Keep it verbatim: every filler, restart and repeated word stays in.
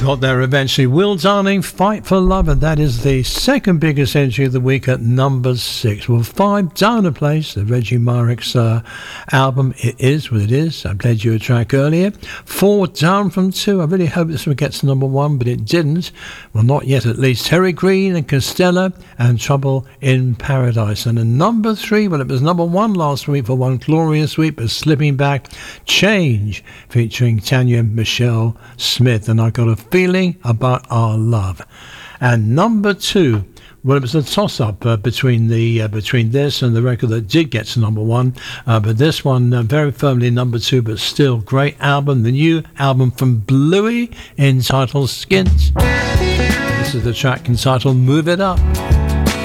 got there eventually. Will Darling, Fight for Love, and that is the second biggest entry of the week at number six. Well, five down a place, the Reggie Myrick's uh, album, It Is What It Is. I played you a track earlier. Four down from two. I really hope this one gets to number one, but it didn't. Well, not yet at least. Terry Green and Costello and Trouble in Paradise. And in number three, well, it was number one last week for one glorious week, but slipping back, Change, featuring Tanya Michelle Smith, and I Got a Feeling About Our Love. And number two, well, it was a toss-up uh, between the uh, between this and the record that did get to number one, uh, but this one uh, very firmly number two, but still great album, the new album from Bluey entitled Skint. This is the track entitled Move It Up.